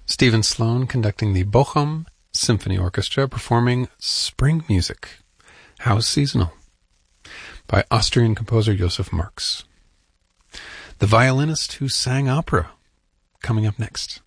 Stephen Sloan conducting the Bochum Symphony Orchestra performing Spring Music, How Seasonal, by Austrian composer Josef Marx. The Violinist Who Sang Opera, coming up next.